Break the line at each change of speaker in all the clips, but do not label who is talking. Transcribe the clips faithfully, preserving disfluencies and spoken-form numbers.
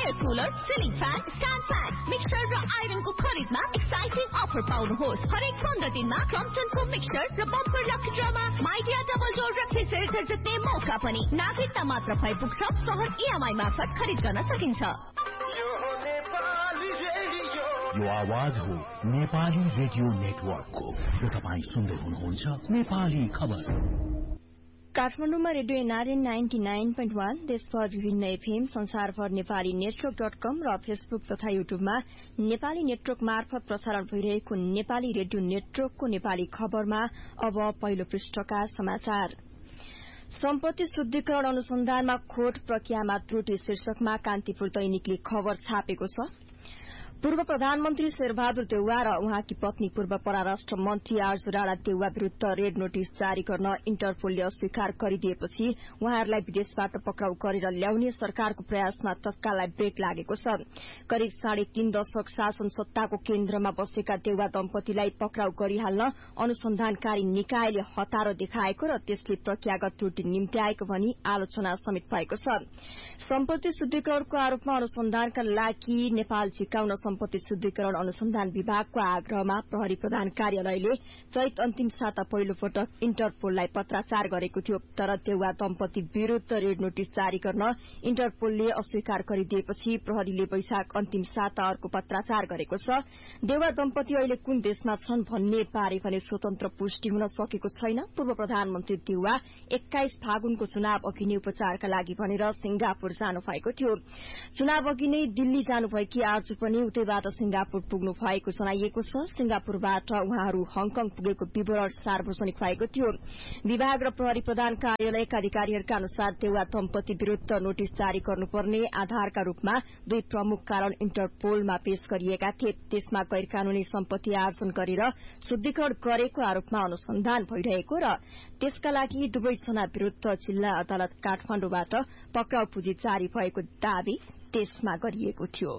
Air cooler, ceiling fan, stand fan, mixer र आइरनको खरिदमा exciting offer पाउनुहोस्। हरेक पन्ध्र दिनमा क्रम्पटनको मिक्सर र bumper lucky ड्रमा Midea double door refrigerator जित्ने मौका पनि। नागरिकता मात्र भए पुग्छ, सहज इएमआई मार्फत खरिद गर्न सकिन्छ।
यो आवाज हो नेपाली रेडियो नेटवर्कको र तपाईँ सुन्दै हुनुहुन्छ नेपाली खबर।
काठमाडौँमा radio NRN ninety nine point one, देशभर विभिन्न एफएम, संसारभर नेपाली नेटवर्क डट कम र फेसबुक तथा युट्युबमा नेपाली नेटवर्क मार्फत प्रसारण भइरहेको नेपाली रेडियो नेटवर्कको नेपाली खबरमा अब पहिलो पृष्ठका समाचार। सम्पत्ति शुद्धिकरण अनुसन्धानमा खोट, प्रक्रियामा त्रुटि शीर्षकमा कान्तिपुर दैनिकले खबर छापेको छ। पूर्व प्रधानमन्त्री शेरबहादुर देउवा र उहाँकी पत्नी पूर्व परराष्ट्र मन्त्री आर्जु राणा देउवा विरूद्ध रेड नोटिस जारी गर्न इन्टरपोलले अस्वीकार गरिदिएपछि उहाँहरूलाई विदेशबाट पक्राउ गरेर ल्याउने सरकारको प्रयासमा तत्काललाई ब्रेक लागेको छ। करिब साढे तीन दशक शासन सत्ताको केन्द्रमा बसेका देउवा दम्पतिलाई पक्राउ गरिहाल्न अनुसन्धानकारी निकायले हतारो देखाएको र त्यसले प्रक्रियागत त्रुटि निम्त्याएको भनी आलोचना समेत भएको छ। सम्पत्ति शुद्धिकरणको आरोपमा अनुसन्धानका लागि नेपाल झिकाउन सम्पत्ति शुद्धिकरण अनुसन्धान विभागको आग्रहमा प्रहरी प्रधान कार्यालयले चैत अन्तिम साता पहिलो पटक इन्टरपोललाई पत्राचार गरेको थियो। तर देउवा दम्पति विरूद्ध रेड नोटिस जारी गर्न इन्टरपोलले अस्वीकार गरिदिएपछि प्रहरीले वैशाख अन्तिम साता अर्को पत्राचार गरेको छ। देउवा दम्पति अहिले कुन देशमा छन् भन्ने बारे भने स्वतन्त्र पुष्टि हुन सकेको छैन। पूर्व प्रधानमन्त्री देउवा एक्काइस फागुनको चुनाव अघि नै उपचारका लागि भनेर सिंगापुर जानु भएको थियो। चुनाव अघि नै दिल्ली जानुभएकी आर्जु पनि उतैबाट सिंगापुर पुग्नु भएको जनाइएको छ। सिंगापुरबाट उहाँहरू हङकङ पुगेको विवरण सार्वजनिक भएको थियो। विभाग र प्रहरी प्रधान कार्यालयका अधिकारीहरूका अनुसार देउवा दम्पति विरूद्ध नोटिस जारी गर्नुपर्ने आधारका रूपमा दुई प्रमुख कारण इन्टरपोलमा पेश गरिएका थिए। त्यसमा गैर कानूनी सम्पत्ति आर्जन गरेर शुद्धिकरण गरेको आरोपमा अनुसन्धान भइरहेको र त्यसका लागि दुवैजना विरूद्ध जिल्ला अदालत काठमाडौँबाट पक्राउ पुँजी जारी भएको दावी त्यसमा गरिएको थियो।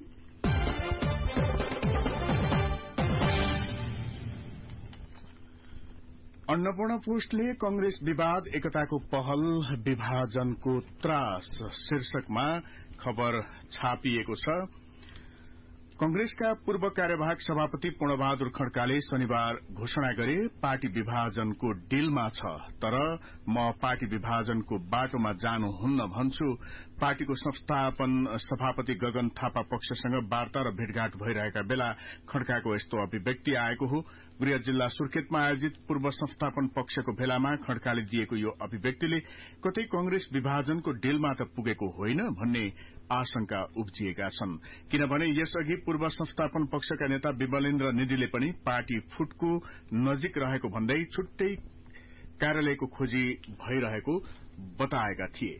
अन्नपूर्ण पोस्टले कंग्रेस विवाद एकताको पहल विभाजनको त्रास शीर्षकमा खबर छापिएको छ। कंग्रेसका पूर्व कार्यवाहक सभापति पूर्णबहादुर खड्काले शनिबार घोषणा गरे पार्टी विभाजनको डिलमा छ, तर म पार्टी विभाजनको बाटोमा जानुहुन्न भन्छु। पार्टीको संस्थापन सभापति गगन थापा पक्षसँग वार्ता र भेटघाट भइरहेका बेला खड्काको यस्तो अभिव्यक्ति आएको हो। गृह जिल्ला सुर्खेतमा आयोजित पूर्व संस्थापन पक्षको भेलामा खड्काले दिएको यो अभिव्यक्तिले कतै कंग्रेस विभाजनको डिलमा त पुगेको होइन भन्ने आशंका उब्जिएका छन्। किनभने यसअघि पूर्व संस्थापन पक्षका नेता विमलेन्द्र निधिले पनि पार्टी फुटको नजिक रहेको भन्दै छुट्टै कार्यालयको खोजी भइरहेको बताएका थिए।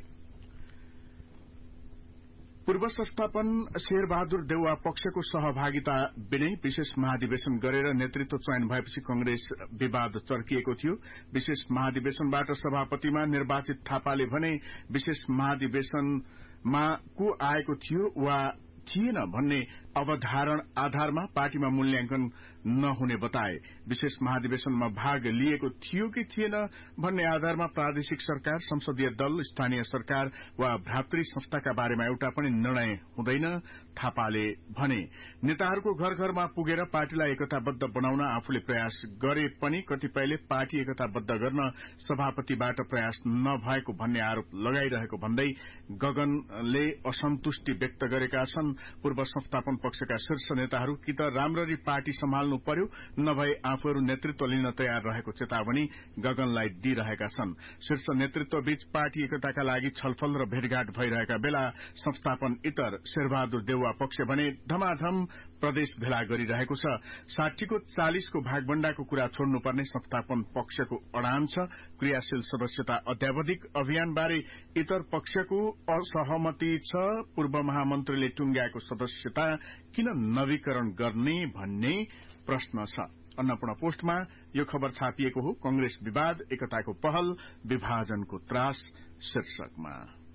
पूर्व संस्थापन शेरबहादुर देउवा पक्षको सहभागिता बिनै विशेष महाधिवेशन गरेर नेतृत्व चयन भएपछि कंग्रेस विवाद चर्किएको थियो। विशेष महाधिवेशनबाट सभापतिमा निर्वाचित थापाले भने विशेष महाधिवेशनमा को आएको थियो वा थिएन भन्ने अवधारण आधारमा पार्टीमा मूल्याङ्कन नहुने बताए। विशेष महाधिवेशनमा भाग लिएको थियो कि थिएन भन्ने आधारमा प्रादेशिक सरकार, संसदीय दल, स्थानीय सरकार वा भ्रातृ संस्थाका बारेमा एउटा पनि निर्णय हुँदैन थापाले भने। नेताहरूको घर घरमा पुगेर पार्टीलाई एकताबद्ध बनाउन आफूले प्रयास गरे पनि कतिपयले पार्टी एकताबद्ध गर्न सभापतिबाट प्रयास नभएको भन्ने आरोप लगाइरहेको भन्दै गगनले असन्तुष्टि व्यक्त गरेका छन्। पूर्व संस्थापन पक्षका शीर्ष नेताहरू कि त राम्ररी पार्टी सम्हाल्नु पर्यो, नभए आफूहरू नेतृत्व लिन तयार रहेको चेतावनी गगनलाई दिइरहेका छन्। शीर्ष नेतृत्वबीच पार्टी एकताका लागि छलफल र भेटघाट भइरहेका बेला संस्थापन इतर शेरबहादुर देउवा पक्ष भने धमाधम प्रदेश भेला गरिरहेको छ। साठीको चालिसको भागभण्डाको कुरा छोड्नुपर्ने संस्थापन पक्षको अडान छ। क्रियाशील सदस्यता अध्यावधिक अभियानबारे इतर पक्षको असहमति छ। पूर्व महामन्त्रीले टुंग्याएको सदस्यता किन नवीकरण गर्ने भन्ने प्रश्न छ। अन्नपूर्ण पोस्टमा यो खबर छापिएको हो। कंग्रेस विवाद एकताको पहल विभाजनको त्रास शीर्षकमा।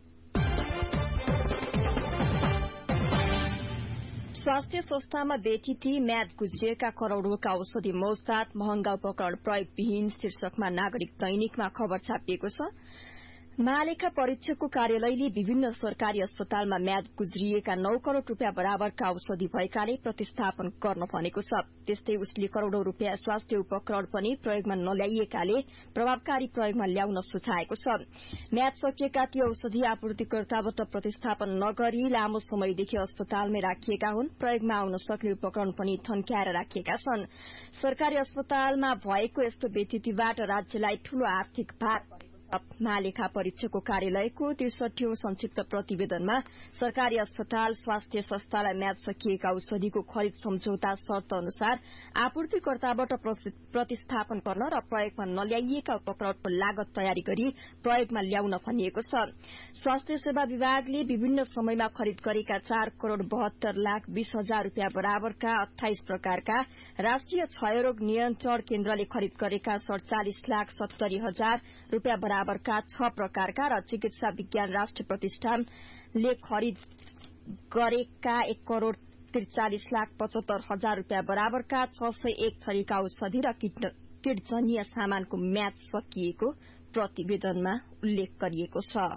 स्वास्थ्य संस्थामा बेथिति म्याद गुज्रिएका करोड़ौंका औषधि मौजदात महँगा उपकरण प्रयोगविहीन शीर्षकमा नागरिक दैनिकमा खबर छापिएको छ। महालेखा परीक्षकको कार्यालयले विभिन्न सरकारी अस्पतालमा म्याद गुज्रिएका नौ करोड़ रूपियाँ बराबरका औषधि भएकाले प्रतिस्थापन गर्न भनेको छ। त्यस्तै उसले करोड़ौं रूपियाँ स्वास्थ्य उपकरण पनि प्रयोगमा नल्याइएकाले प्रभावकारी प्रयोगमा ल्याउन सुझाएको छ। म्याद सकिएका ती औषधि आपूर्तिकर्ताबाट प्रतिस्थापन नगरी लामो समयदेखि अस्पतालमै राखिएका हुन्। प्रयोगमा आउन सक्ने उपकरण पनि थन्क्याएर राखिएका छन्। सरकारी अस्पतालमा भएको यस्तो बेतिथिबाट राज्यलाई ठूलो आर्थिक भार महालेखा परीक्षकको कार्यालयको त्रिसठीौं संक्षिप्त प्रतिवेदनमा सरकारी अस्पताल स्वास्थ्य संस्थालाई म्याद सकिएका औषधिको खरिद सम्झौता शर्त अनुसार आपूर्तिकर्ताबाट प्रतिस्थापन गर्न र प्रयोगमा नल्याइएका उपकरणको लागत तयारी गरी प्रयोगमा ल्याउन भनिएको छ। स्वास्थ्य सेवा विभागले विभिन्न समयमा खरिद गरेका चार करोड़ बहत्तर लाख बीस हजार रूपियाँ बराबरका अठाइस प्रकारका, राष्ट्रिय क्षयरोग नियन्त्रण केन्द्रले खरिद गरेका सड़चालिस लाख सत्तरी हजार रूपियाँ बराबरका छ प्रकारका र चिकित्सा विज्ञान राष्ट्र प्रतिष्ठानले खरिद गरेका एक करोड़ त्रिचालिस लाख पचहत्तर हजार रूपियाँ बराबरका छ सय एक थरीका औषधि र किटजन्य सामानको म्याद सकिएको प्रतिवेदनमा उल्लेख गरिएको छ।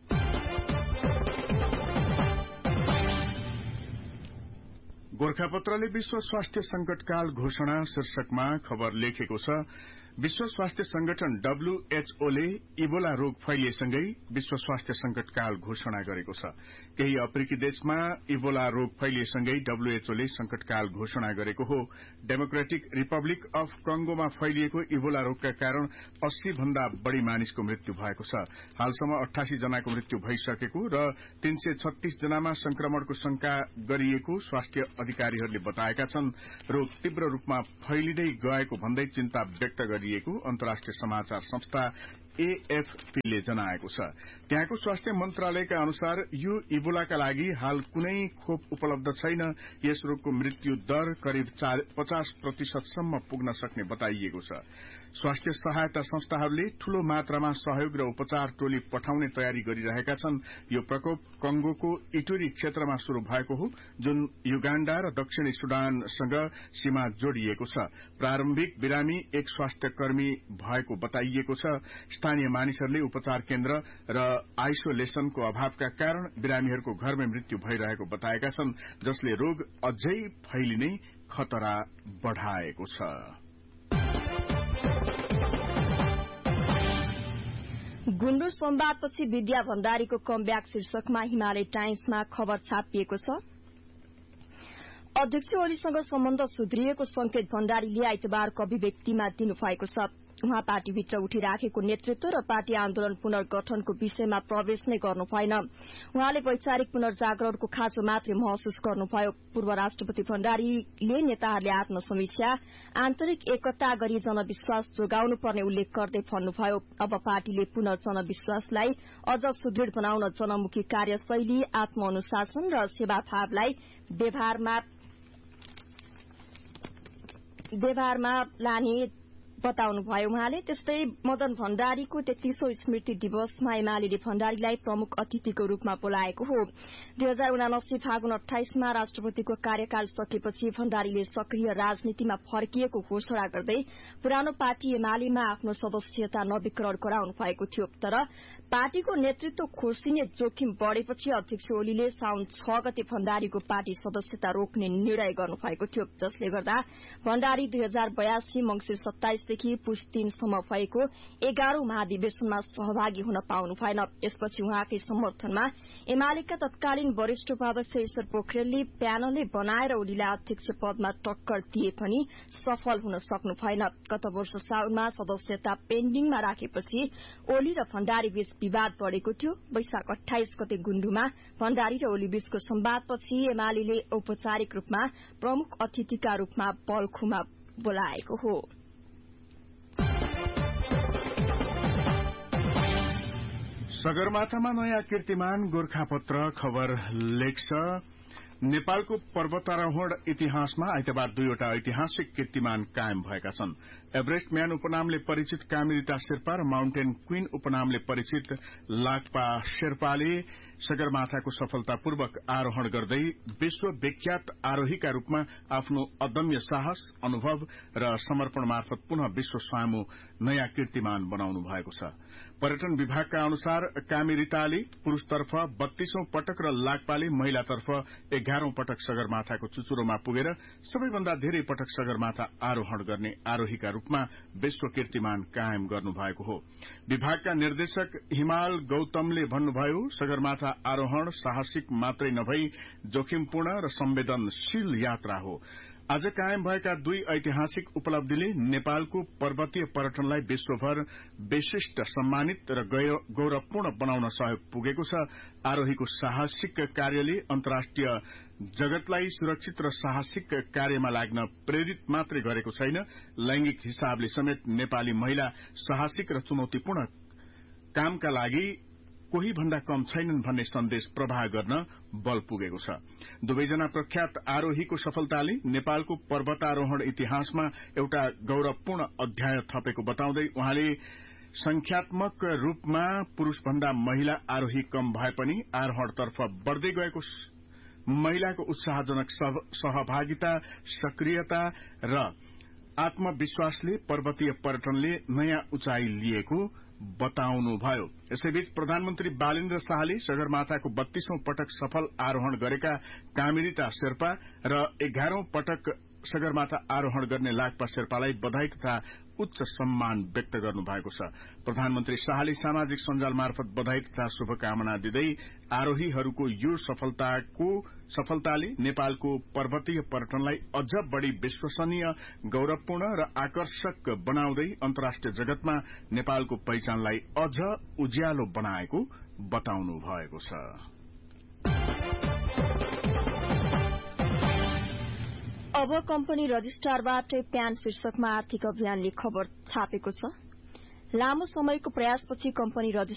गोरखापत्रले विश्व स्वास्थ्य संकटकाल घोषणा शीर्षकमा खबर लेखेको छ। विश्व स्वास्थ्य संगठन डब्ल्यूएचओले इबोला रोग फैलिएसँगै विश्व स्वास्थ्य संकटकाल घोषणा गरेको छ। केही अफ्रिकी देशमा इबोला रोग फैलिएसँगै डब्ल्यूएचओले संकटकाल घोषणा गरेको हो। डेमोक्रेटिक रिपब्लिक अफ कंगोमा फैलिएको इबोला रोगका कारण अस्सी भन्दा बढ़ी मानिसको मृत्यु भएको छ। हालसम्म अठासी जनाको मृत्यु भइसकेको र तीन सय छत्तीस जनामा संक्रमणको शंका गरिएको स्वास्थ्य अधिकारीहरूले बताएका छन्। रोग तीव्र रूपमा फैलिँदै गएको भन्दै चिन्ता व्यक्त गरिएको अन्तर्राष्ट्रिय समाचार संस्था एएफपीले जनाएको छ। त्यहाँको स्वास्थ्य मन्त्रालयका अनुसार यो इबोलाका लागि हाल कुनै खोप उपलब्ध छैन। यस रोगको मृत्यु दर करिब पचास प्रतिशतसम्म पुग्न सक्ने बताइएको छ। स्वास्थ्य सहायता संस्थाहरूले ठूलो मात्रामा सहयोग र उपचार टोली पठाउने तयारी गरिरहेका छन्। यो प्रकोप कंगोको इटुरी क्षेत्रमा शुरू भएको हो, जुन युगाण्डा र दक्षिणी सुडानसँग सीमा जोडिएको छ। प्रारम्भिक बिरामी एक स्वास्थ्य कर्मी भएको बताइएको छ। स्थानीय मानिसहरूले उपचार केन्द्र र आइसोलेसनको अभावका कारण बिरामीहरूको घरमै मृत्यु भइरहेको बताएका छन्, जसले रोग अझै फैलिने खतरा बढ़ाएको छ।
गुन्द्रु संवादपछि विद्या भण्डारीको कमब्याक शीर्षकमा हिमालय टाइम्समा खबर छापिएको छ। अध्यक्ष ओलीसँग सम्बन्ध सुध्रिएको संकेत भण्डारीले आइतबारको अभिव्यक्तिमा दिनुभएको छ। उहाँ पार्टीभित्र उठिराखेको नेतृत्व र पार्टी आन्दोलन पुनर्गठनको विषयमा प्रवेश नै गर्नु भएन। उहाँले वैचारिक पुनर्जागरणको खाँचो मात्रै महसुस गर्नुभयो। पूर्व राष्ट्रपति भण्डारीले नेताहरूले आत्मसमीक्षा, आन्तरिक एकता गरी जनविश्वास जोगाउनु पर्ने उल्लेख गर्दै भन्नुभयो। अब पार्टीले पुनः जनविश्वासलाई अझ सुदृढ़ बनाउन जनमुखी कार्यशैली, आत्मअनुशासन र सेवाभावलाई व्यवहारमा व्यवहारमा लाने बताउनुभयो। उहाँले त्यस्तै मदन भण्डारीको तेत्तीसौं स्मृति दिवसमा एमाले भण्डारीलाई प्रमुख अतिथिको रूपमा बोलाएको हो। दुई हजार उनासी फागुन अठाइसमा राष्ट्रपतिको कार्यकाल सकेपछि भण्डारीले सक्रिय राजनीतिमा फर्किएको घोषणा गर्दै पुरानो पार्टी एमालेमा आफ्नो सदस्यता नवीकरण गराउनु भएको थियो। तर पार्टीको नेतृत्व खोसिने जोखिम बढ़ेपछि अध्यक्ष ओलीले साउन छ गते भण्डारीको पार्टी सदस्यता रोक्ने निर्णय गर्नुभएको थियो, जसले गर्दा भण्डारी दुई हजार बयासी मंसिर सत्ताइस देखि पुष तीनसम्म भएको एघारौं महाधिवेशनमा सहभागी हुन पाउनु भएन। यसपछि उहाँकै समर्थनमा एमालेका तत्कालीन वरिष्ठ उपाध्यक्ष ईश्वर पोखरेलले प्यानलले बनाएर ओलीलाई अध्यक्ष पदमा टक्कर दिए पनि सफल हुन सक्नु भएन। गत वर्ष साउनमा सदस्यता पेन्डिङमा राखेपछि ओली र भण्डारी बीच विवाद बढ़ेको थियो। वैशाख अठाइस गते गुण्डुमा भण्डारी र ओली बीचको संवादपछि एमाले औपचारिक रूपमा प्रमुख अतिथिका रूपमा बल्खुमा बोलाएको हो।
सगरमाथामा नयाँ कीर्तिमान गोरखापत्र खबर लेख्छ। नेपालको पर्वतारोहण इतिहासमा आइतबार दुईवटा ऐतिहासिक कीर्तिमान कायम भएका छन्। एभरेस्ट म्यान उपनामले परिचित कामिरिता शेर्पा र माउन्टेन क्वीन उपनामले परिचित लाक्पा शेर्पाले सगरमाथाको सफलतापूर्वक आरोहण गर्दै विश्व विख्यात आरोहीका रूपमा आफ्नो अदम्य साहस, अनुभव र समर्पण मार्फत पुनः विश्व सामु नयाँ कीर्तिमान बनाउनु भएको छ। पर्यटन विभागका अनुसार कामी रिताली पुरूषतर्फ बत्तीसौं पटक र लाकपाले महिलातर्फ एघारौं पटक सगरमाथाको चुचुरोमा पुगेर सबैभन्दा धेरै पटक सगरमाथा आरोहण गर्ने आरोहीका रूपमा विश्व कीर्तिमान कायम गर्नुभएको हो। विभागका निर्देशक हिमाल गौतमले भन्नुभयो, सगरमाथा आरोहण साहसिक मात्रै नभई जोखिमपूर्ण र संवेदनशील यात्रा हो। आज कायम भएका दुई ऐतिहासिक उपलब्धिले नेपालको पर्वतीय पर्यटनलाई विश्वभर विशिष्ट, सम्मानित र गौरवपूर्ण बनाउन सहयोग पुगेको छ। आरोहीको साहसिक कार्यले अन्तर्राष्ट्रिय जगतलाई सुरक्षित र साहसिक कार्यमा लाग्न प्रेरित मात्रै गरेको छैन, लैंगिक हिसाबले समेत नेपाली महिला साहसिक र चुनौतीपूर्ण कामका लागि कोही भन्दा कम छैनन् भन्ने सन्देश प्रवाह गर्न बल पुगेको छ। दुवैजना प्रख्यात आरोहीको सफलताले नेपालको पर्वतारोहण इतिहासमा एउटा गौरवपूर्ण अध्याय थपेको बताउँदै उहाँले संख्यात्मक रूपमा पुरूषभन्दा महिला आरोही कम भए पनि आरोहणतर्फ बढ़दै गएको महिलाको उत्साहजनक सहभागिता, सक्रियता र आत्मविश्वासले पर्वतीय पर्यटनले नयाँ उचाइ लिएको बताउनुभयो। यसैबीच प्रधानमन्त्री बालेन्द्र शाहले सगरमाथाको बत्तीसौं पटक सफल आरोहण गरेका कामिरिता शेर्पा र एघारौं पटक सगरमाथा आरोहण गर्ने लाक्पा शेर्पालाई बधाई तथा उच्च सम्मान व्यक्त गर्नुभएको छ। प्रधानमन्त्री शाहले सामाजिक सञ्जाल मार्फत बधाई तथा शुभकामना दिँदै आरोहीहरूको यो सफलताको सफलताले नेपालको पर्वतीय पर्यटनलाई अझ बढ़ी विश्वसनीय, गौरवपूर्ण र आकर्षक बनाउँदै अन्तर्राष्ट्रिय जगतमा नेपालको पहिचानलाई अझ उज्यालो बनाएको बताउनु भएको छ।
अब कम्पनी रजिस्ट्रारबाटै प्यान शीर्षकमा आर्थिक अभियानले खबर छापेको छ। लामो समयको प्रयासपछि कम्पनी रजिस्ट्रार